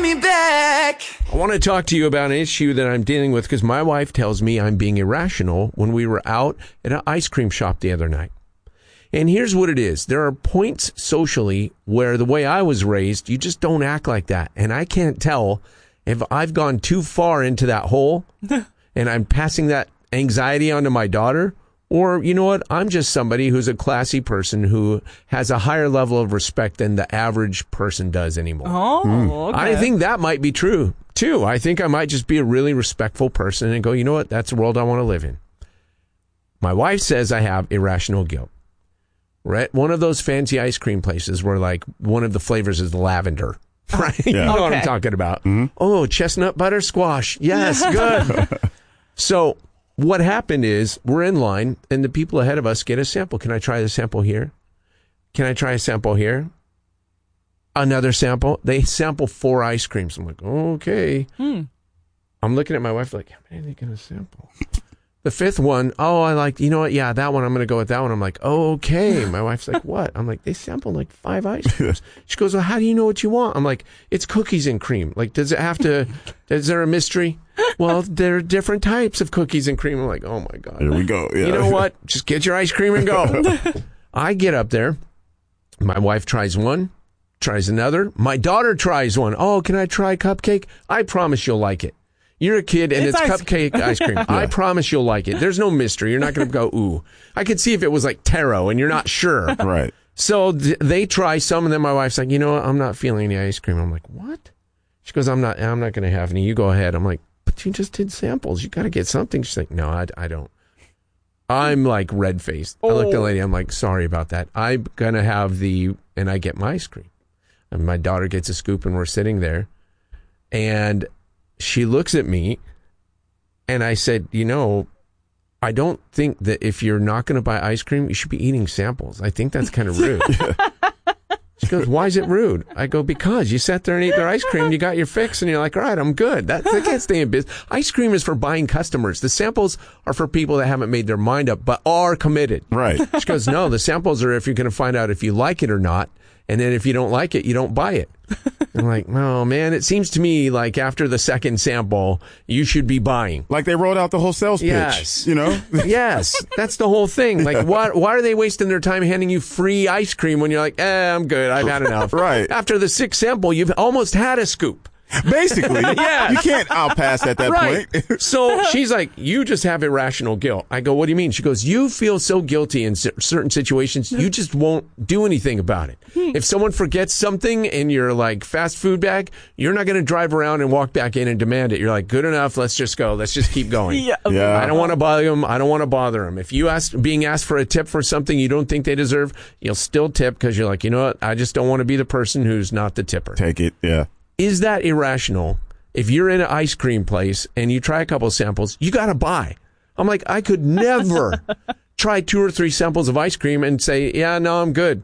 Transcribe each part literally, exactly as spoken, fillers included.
me back. I want to talk to you about an issue that I'm dealing with because my wife tells me I'm being irrational when we were out at an ice cream shop the other night. And here's what it is. There are points socially where the way I was raised, you just don't act like that. And I can't tell if I've gone too far into that hole and I'm passing that anxiety onto my daughter, or, you know what, I'm just somebody who's a classy person who has a higher level of respect than the average person does anymore. Oh, mm. okay. I think that might be true, too. I think I might just be a really respectful person and go, you know what, that's the world I want to live in. My wife says I have irrational guilt. We're at one of those fancy ice cream places where, like, one of the flavors is lavender. Right? Yeah. You know Okay. what I'm talking about. Mm-hmm. Oh, chestnut butter squash. Yes, good. So what happened is we're in line, and the people ahead of us get a sample. Can I try the sample here? Can I try a sample here? Another sample. They sample four ice creams. I'm like, okay. Hmm. I'm looking at my wife like, how many are they going to sample? The fifth one, oh, I like, you know what? Yeah, that one, I'm going to go with that one. I'm like, oh, okay. My wife's like, what? I'm like, they sampled like five ice creams. She goes, well, how do you know what you want? I'm like, it's cookies and cream. Like, does it have to, is there a mystery? Well, there are different types of cookies and cream. I'm like, oh my God. Here we go. Yeah. You know what? Just get your ice cream and go. I get up there. My wife tries one, tries another. My daughter tries one. Oh, can I try cupcake? I promise you'll like it. You're a kid, and It's it's, ice- cupcake ice cream. Yeah. I promise you'll like it. There's no mystery. You're not going to go, ooh. I could see if it was like taro, and you're not sure. Right. So th- they try some, and then my wife's like, you know what? I'm not feeling any ice cream. I'm like, what? She goes, I'm not I'm not going to have any. You go ahead. I'm like, but you just did samples. You got to get something. She's like, no, I, I don't. I'm like red-faced. I looked at the lady. I'm like, sorry about that. I'm going to have the, and I get my ice cream. And my daughter gets a scoop, and we're sitting there. And she looks at me, and I said, you know, I don't think that if you're not going to buy ice cream, you should be eating samples. I think that's kind of rude. She goes, why is it rude? I go, because you sat there and ate their ice cream, you got your fix, and you're like, all right, I'm good. That, I can't stay in business. Ice cream is for buying customers. The samples are for people that haven't made their mind up, but are committed. Right. She goes, no, the samples are if you're going to find out if you like it or not. And then if you don't like it, you don't buy it. I'm like, oh, man, it seems to me like after the second sample, you should be buying. Like they wrote out the whole sales pitch. Yes. You know? Yes, that's the whole thing. Like, why, why are they wasting their time handing you free ice cream when you're like, eh, I'm good, I've had enough. Right. After the sixth sample, you've almost had a scoop. Basically. Yeah. You can't outpass at that Right. point. So she's like, you just have irrational guilt. I go, what do you mean? She goes, you feel so guilty in cer- certain situations, you just won't do anything about it. If someone forgets something in your like fast food bag, you're not going to drive around and walk back in and demand it. You're like, good enough. Let's just go. Let's just keep going. Yeah. Yeah. I don't want to bother them. I don't want to bother them. If you ask, being asked for a tip for something you don't think they deserve, you'll still tip because you're like, you know what? I just don't want to be the person who's not the tipper. Take it. Yeah. Is that irrational? If you're in an ice cream place and you try a couple samples, you got to buy. I'm like, I could never try two or three samples of ice cream and say, yeah, no, I'm good.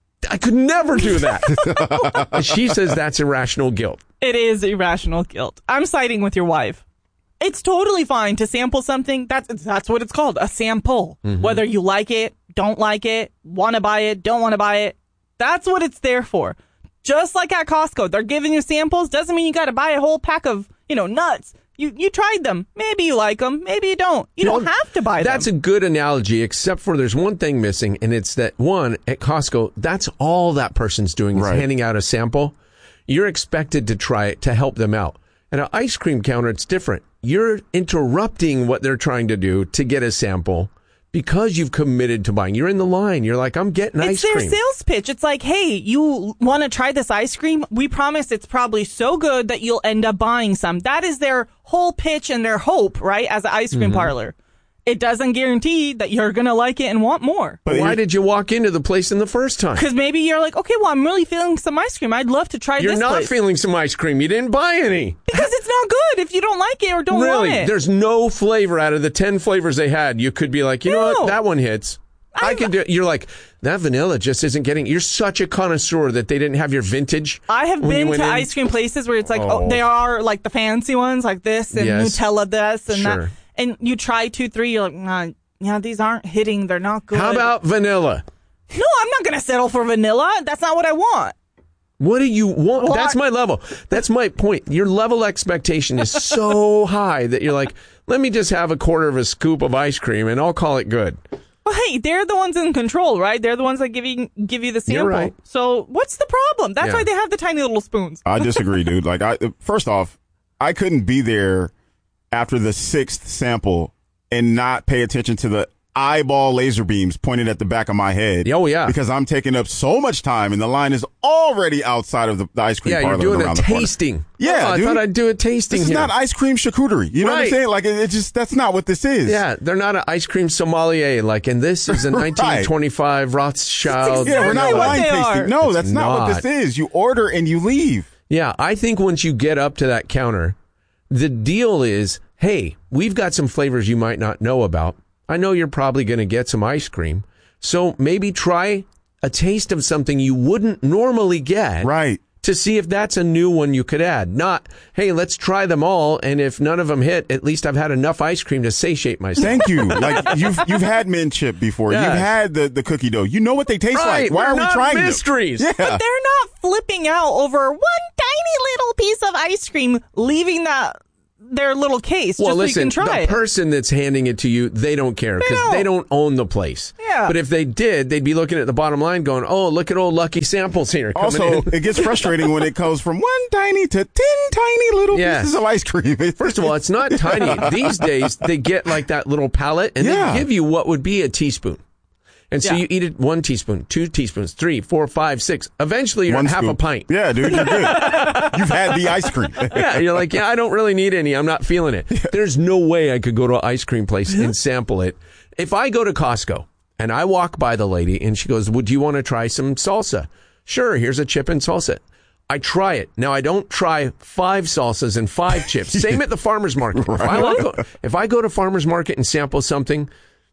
I could never do that. And she says that's irrational guilt. It is irrational guilt. I'm siding with your wife. It's totally fine to sample something. That's that's what it's called, a sample. Mm-hmm. Whether you like it, don't like it, want to buy it, don't want to buy it. That's what it's there for. Just like at Costco, they're giving you samples. Doesn't mean you got to buy a whole pack of, you know, nuts. You you tried them. Maybe you like them. Maybe you don't. You, You don't know, have to buy That's them. a good analogy, except for there's one thing missing, and it's that one at Costco, that's all that person's doing is Right. handing out a sample. You're expected to try it to help them out. At an ice cream counter, it's different. You're interrupting what they're trying to do to get a sample because you've committed to buying. You're in the line. You're like, I'm getting It's ice their cream. sales pitch. It's like, hey, you want to try this ice cream? We promise it's probably so good that you'll end up buying some. That is their whole pitch and their hope, right, as an ice cream Mm-hmm. parlor. It doesn't guarantee that you're going to like it and want more. But why did you walk into the place in the first time? Because maybe you're like, okay, well, I'm really feeling some ice cream. I'd love to try You're this not place. feeling some ice cream. You didn't buy any. Because it's not good if you don't like it or don't Really? want it. There's no flavor out of the ten flavors they had. You could be like, you know No. what? That one hits. I can do it. You're like, that vanilla just isn't getting. You're such a connoisseur that they didn't have your vintage. I have when you been went to in. ice cream places where it's like, oh. Oh. they are like the fancy ones like this and Yes. Nutella this and Sure. that. And you try two, three, you're like, nah, yeah, these aren't hitting. They're not good. How about vanilla? No, I'm not going to settle for vanilla. That's not what I want. What do you want? Well, That's I- my level. That's my point. Your level expectation is so high that you're like, let me just have a quarter of a scoop of ice cream and I'll call it good. Well, hey, they're the ones in control, right? They're the ones that give you give you the sample. You're right. So what's the problem? That's Yeah. why they have the tiny little spoons. I disagree, dude. Like, I first off, I couldn't be there after the sixth sample and not pay attention to the eyeball laser beams pointed at the back of my head. Oh, yeah. Because I'm taking up so much time and the line is already outside of the, the ice cream Yeah, you're parlor doing a around the corner. tasting. Yeah, Oh, I dude. thought I'd do a tasting This is here. not ice cream charcuterie. You know what I'm Right. saying? Like, it, it just, that's not what this is. Yeah, they're not an ice cream sommelier. Like, and this is a Right. nineteen twenty-five Rothschild. Yeah, we're not Exactly what wine they tasting. are. No, It's that's not. what not. this is. You order and you leave. Yeah, I think once you get up to that counter, the deal is, hey, we've got some flavors you might not know about. I know you're probably going to get some ice cream. So maybe try a taste of something you wouldn't normally get. Right. To see if that's a new one you could add. Not, hey, let's try them all, and if none of them hit, at least I've had enough ice cream to satiate myself. Thank you. Like, you've you've had mint chip before. Yes. You've had the, the cookie dough. You know what they taste Right, like. Why they're are we not trying mysteries. them? Yeah. But they're not flipping out over one tiny little piece of ice cream, leaving that their little case Well, just listen, so you can try the it. person that's handing it to you, they don't care because don't. they don't own the place. Yeah. But if they did, they'd be looking at the bottom line going, oh, look at old Lucky Samples here. coming Also, in. it gets frustrating when it goes from one tiny to ten tiny little Yes. pieces of ice cream. First of all, it's not tiny. These days, they get like that little pallet, and Yeah. they give you what would be a teaspoon. And so Yeah. you eat it one teaspoon, two teaspoons, three, four, five, six. Eventually, you're One at half a scoop. pint. Yeah, dude, you're good. You've had the ice cream. Yeah, you're like, yeah, I don't really need any. I'm not feeling it. There's no way I could go to an ice cream place and sample it. If I go to Costco and I walk by the lady and she goes, would you want to try some salsa? Sure, here's a chip and salsa. I try it. Now, I don't try five salsas and five chips. Same at the farmer's market. If, I want to go, if I go to farmer's market and sample something,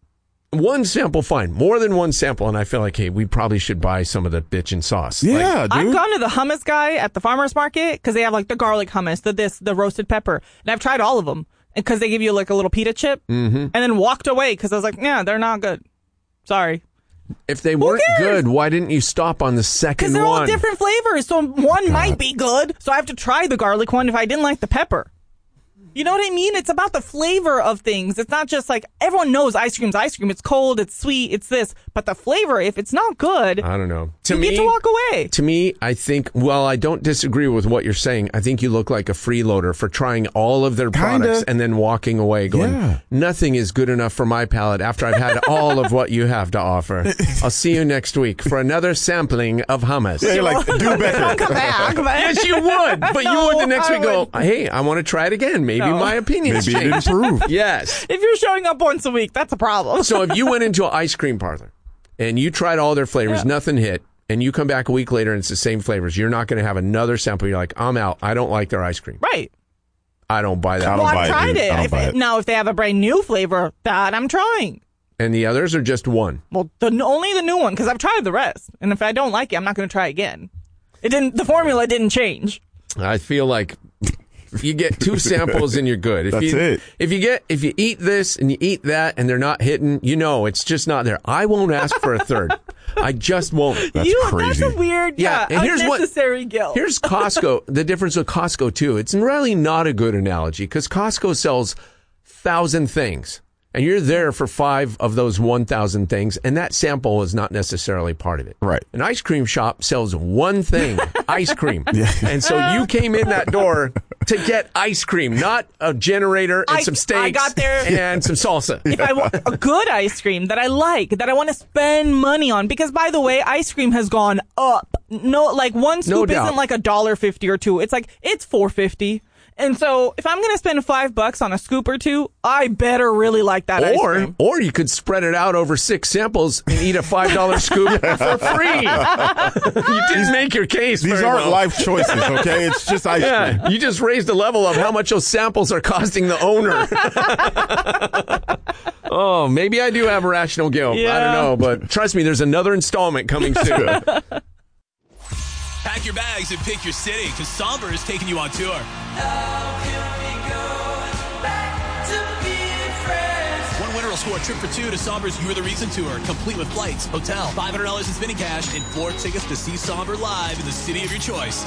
one sample, fine. More than one sample, and I feel like, hey, we probably should buy some of the bitchin' sauce. Like, Yeah, dude. I've gone to the hummus guy at the farmer's market because they have like the garlic hummus, the this, the roasted pepper, and I've tried all of them because they give you like a little pita chip, mm-hmm. and then walked away because I was like, yeah, they're not good. Sorry, if they weren't cares? good, why didn't you stop on the second because they're one? all different flavors. So one might be good, so I have to try the garlic one if I didn't like the pepper. You know what I mean? It's about the flavor of things. It's not just like everyone knows ice cream's ice cream. It's cold, it's sweet, it's this. But the flavor, if it's not good, I don't know. To you me, get to walk away. To me, I think, well, I don't disagree with what you're saying. I think you look like a freeloader for trying all of their Kinda. products and then walking away going, Yeah. nothing is good enough for my palate after I've had all of what you have to offer. I'll see you next week for another sampling of hummus. Yeah, you're like, do better. Don't come back, man. Yes, you would. But you No, would the next I week go, wouldn't. hey, I want to try it again. Maybe No. my opinion's Maybe it changed. improved. Yes. If you're showing up once a week, that's a problem. So if you went into an ice cream parlor and you tried all their flavors, Yeah. nothing hit, and you come back a week later and it's the same flavors, you're not going to have another sample. You're like, I'm out. I don't like their ice cream. Right. I don't buy that. I don't Well, buy I've it, tried dude. it. I don't If buy it- it. Now, if they have a brand new flavor, that I'm trying. And the others are just one. Well, the only the new one because I've tried the rest, and if I don't like it, I'm not going to try again. It didn't. The formula didn't change. I feel like you get two samples and you're good. If That's you, it. If you get if you eat this and you eat that and they're not hitting, you know it's just not there. I won't ask for a third. I just won't. That's you, crazy. That's a weird, Yeah, yeah, and here's what- unnecessary guilt. Here's Costco. The difference with Costco, too. It's really not a good analogy because Costco sells thousand things. And you're there for five of those one thousand things, and that sample is not necessarily part of it. Right. An ice cream shop sells one thing, ice cream. And so you came in that door to get ice cream, not a generator and I- some steaks I got there- and some salsa. if I want a good ice cream that I like, that I want to spend money on, because by the way, ice cream has gone up. No, like one scoop doubt. isn't like a dollar fifty or two. It's like it's four fifty. And so if I'm gonna spend five bucks on a scoop or two, I better really like that ice Or, cream. or you could spread it out over six samples and eat a five dollar scoop for free. You didn't make your case. These very aren't well. life choices, okay? It's just ice cream. Yeah, you just raised the level of how much those samples are costing the owner. Oh, maybe I do have rational guilt. I Yeah. don't know, but trust me, there's another installment coming soon. Pack your bags and pick your city because Somber is taking you on tour. One winner will score a trip for two to Somber's You're the Reason tour, complete with flights, hotel, five hundred dollars in spinning cash, and four tickets to see Somber live in the city of your choice.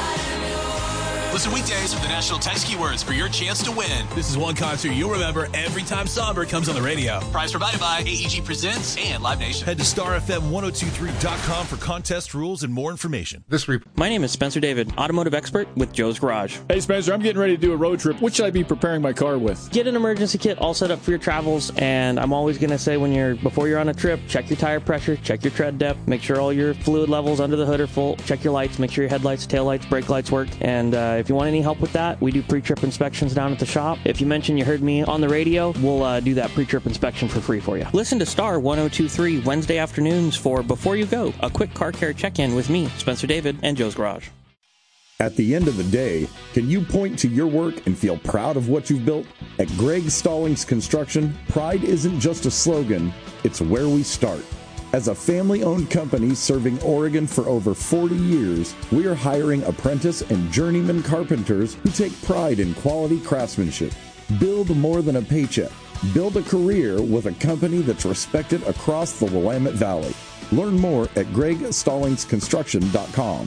Listen weekdays for the national text keywords for your chance to win. This is one concert you'll remember every time Somber comes on the radio. Prize provided by A E G Presents and Live Nation. Head to star f m ten twenty-three dot com for contest rules and more information. This re- My name is Spencer David, automotive expert with Joe's Garage. Hey Spencer, I'm getting ready to do a road trip. What should I be preparing my car with? Get an emergency kit all set up for your travels, and I'm always going to say when you're before you're on a trip, check your tire pressure, check your tread depth, make sure all your fluid levels under the hood are full, check your lights, make sure your headlights, taillights, brake lights work, and uh, if you want any help with that, we do pre-trip inspections down at the shop. If you mention you heard me on the radio, we'll uh, do that pre-trip inspection for free for you. Listen to Star ten twenty-three Wednesday afternoons for Before You Go, a quick car care check-in with me, Spencer David, and Joe's Garage. At the end of the day, can you point to your work and feel proud of what you've built? At Greg Stallings Construction, pride isn't just a slogan, it's where we start. As a family-owned company serving Oregon for over forty years, we are hiring apprentice and journeyman carpenters who take pride in quality craftsmanship. Build more than a paycheck. Build a career with a company that's respected across the Willamette Valley. Learn more at greg stallings construction dot com.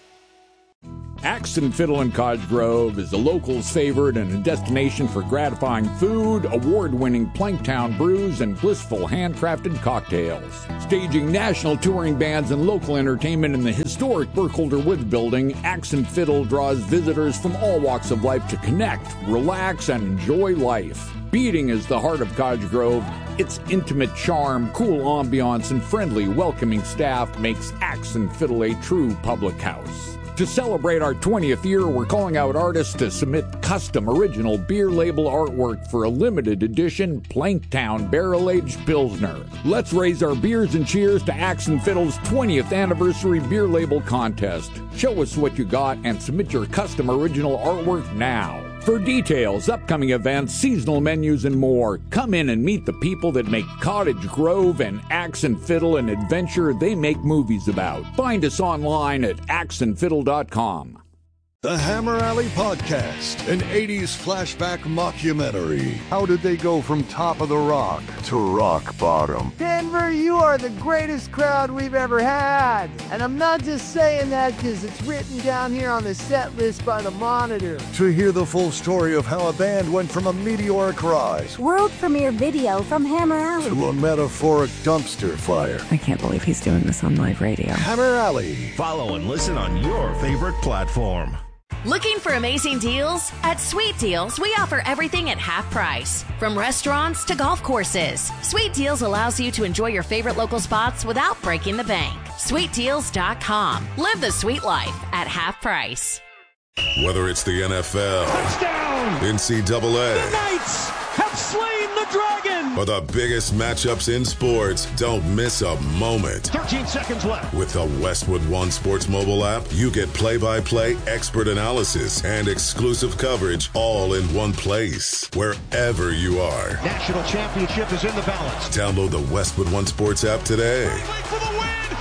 Axe and Fiddle in Cottage Grove is the locals' favorite and a destination for gratifying food, award-winning Planktown brews, and blissful handcrafted cocktails. Staging national touring bands and local entertainment in the historic Burkholder Woods building, Axe and Fiddle draws visitors from all walks of life to connect, relax, and enjoy life. Beating is the heart of Cottage Grove. Its intimate charm, cool ambiance, and friendly, welcoming staff makes Axe and Fiddle a true public house. To celebrate our twentieth year, we're calling out artists to submit custom original beer label artwork for a limited edition Planktown Barrel-Aged Pilsner. Let's raise our beers and cheers to Axe and Fiddle's twentieth anniversary beer label contest. Show us what you got and submit your custom original artwork now. For details, upcoming events, seasonal menus, and more, come in and meet the people that make Cottage Grove and Axe and Fiddle an adventure they make movies about. Find us online at axe and fiddle dot com. The Hammer Alley Podcast, an eighties flashback mockumentary. How did they go from top of the rock to rock bottom? Denver, you are the greatest crowd we've ever had. And I'm not just saying that because it's written down here on the set list by the Monitor. To hear the full story of how a band went from a meteoric rise, world premiere video from Hammer Alley, to a metaphoric dumpster fire. I can't believe he's doing this on live radio. Hammer Alley. Follow and listen on your favorite platform. Looking for amazing deals? At Sweet Deals, we offer everything at half price. From restaurants to golf courses, Sweet Deals allows you to enjoy your favorite local spots without breaking the bank. sweet deals dot com. Live the sweet life at half price. Whether it's the N F L, touchdown, N C double A, the Knights have slain the dragon, or the biggest matchups in sports, don't miss a moment. thirteen seconds left. With the Westwood One Sports mobile app, you get play-by-play expert analysis and exclusive coverage all in one place, wherever you are. National championship is in the balance. Download the Westwood One Sports app today. For the win.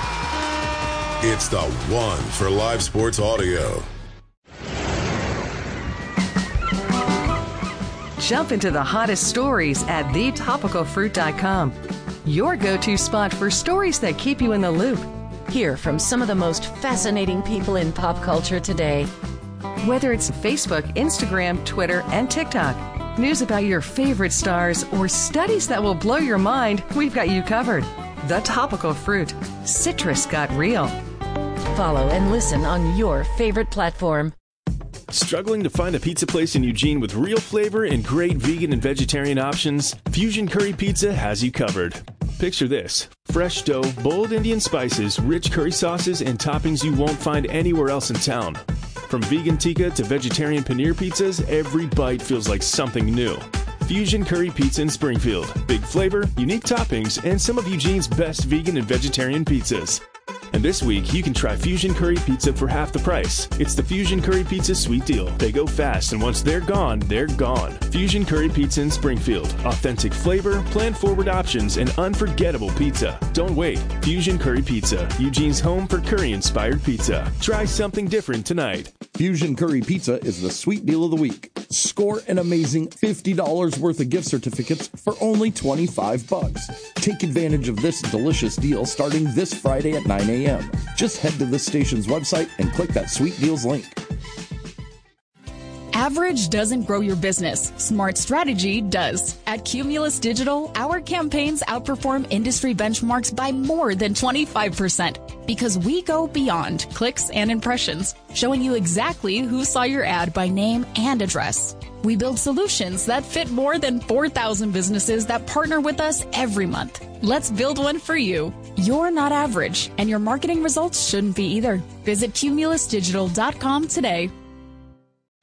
Yeah! It's the one for live sports audio. Jump into the hottest stories at the topical fruit dot com. Your go-to spot for stories that keep you in the loop. Hear from some of the most fascinating people in pop culture today. Whether it's Facebook, Instagram, Twitter, and TikTok, news about your favorite stars, or studies that will blow your mind, we've got you covered. The Topical Fruit. Citrus got real. Follow and listen on your favorite platform. Struggling to find a pizza place in Eugene with real flavor and great vegan and vegetarian options? Fusion Curry Pizza has you covered. Picture this: fresh dough, bold Indian spices, rich curry sauces, and toppings you won't find anywhere else in town. From vegan tikka to vegetarian paneer pizzas, every bite feels like something new. Fusion Curry Pizza in Springfield. Big flavor, unique toppings, and some of Eugene's best vegan and vegetarian pizzas. And this week, you can try Fusion Curry Pizza for half the price. It's the Fusion Curry Pizza Sweet Deal. They go fast, and once they're gone, they're gone. Fusion Curry Pizza in Springfield. Authentic flavor, plan-forward options, and unforgettable pizza. Don't wait. Fusion Curry Pizza, Eugene's home for curry-inspired pizza. Try something different tonight. Fusion Curry Pizza is the Sweet Deal of the Week. Score an amazing fifty dollars worth of gift certificates for only twenty-five bucks. Take advantage of this delicious deal starting this Friday at nine a.m. Just head to this station's website and click that Sweet Deals link. Average doesn't grow your business. Smart strategy does. At Cumulus Digital, our campaigns outperform industry benchmarks by more than twenty-five percent because we go beyond clicks and impressions, showing you exactly who saw your ad by name and address. We build solutions that fit more than four thousand businesses that partner with us every month. Let's build one for you. You're not average, and your marketing results shouldn't be either. Visit Cumulus Digital dot com today